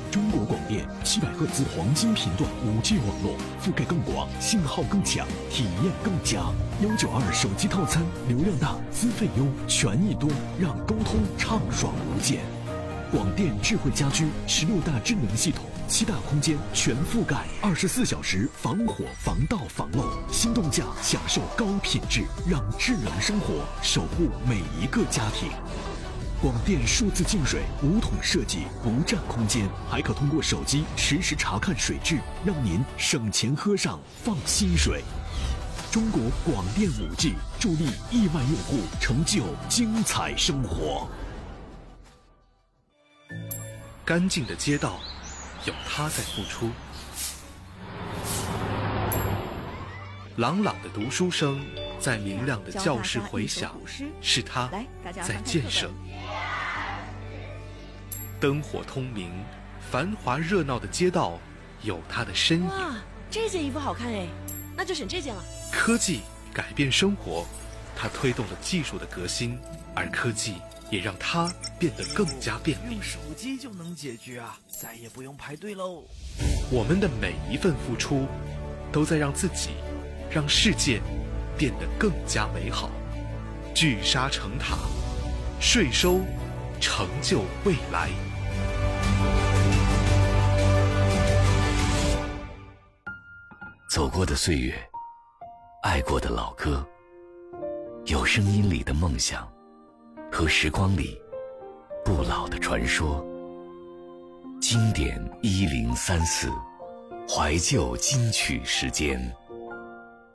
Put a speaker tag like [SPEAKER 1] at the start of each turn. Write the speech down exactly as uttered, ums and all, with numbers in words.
[SPEAKER 1] 中国广电七百赫兹黄金频段 五 G 网络，覆盖更广，信号更强，体验更佳。幺九二手机套餐，流量大，资费优，权益多，让沟通畅爽无间。广电智慧家居十六大智能系统，七大空间全覆盖，二十四小时防火、防盗、防漏。心动价享受高品质，让智能生活守护每一个家庭。广电数字净水无桶设计，不占空间，还可通过手机实时查看水质，让您省钱喝上放心水。中国广电 五 G 助力亿万用户成就精彩生活。
[SPEAKER 2] 干净的街道，有他在付出；朗朗的读书声，在明亮的教室回响，是他在建设。灯火通明，繁华热闹的街道有它的身影。
[SPEAKER 3] 哇，这件衣服好看哎，那就选这件了。
[SPEAKER 2] 科技改变生活，它推动了技术的革新，而科技也让它变得更加便利。
[SPEAKER 4] 用手机就能解决啊，再也不用排队喽。
[SPEAKER 2] 我们的每一份付出，都在让自己、让世界变得更加美好。聚沙成塔，税收成就未来。
[SPEAKER 5] 走过的岁月，爱过的老歌，有声音里的梦想，和时光里不老的传说。经典一零三四，怀旧金曲时间。